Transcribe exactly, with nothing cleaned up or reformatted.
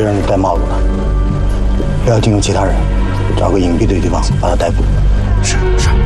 让你戴帽子了，不要惊动其他人，找个隐蔽的地方把他逮捕。 是是。